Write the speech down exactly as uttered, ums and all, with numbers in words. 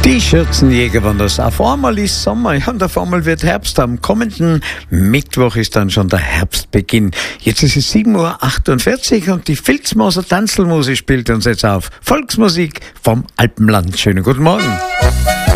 Die Schürzenjäger waren das. Auf einmal ist Sommer, ja, und auf einmal wird Herbst. Am kommenden Mittwoch ist dann schon der Herbstbeginn. Jetzt ist es sieben Uhr achtundvierzig und die Filzmoser Tanzelmusik spielt uns jetzt auf. Volksmusik vom Alpenland. Schönen guten Morgen.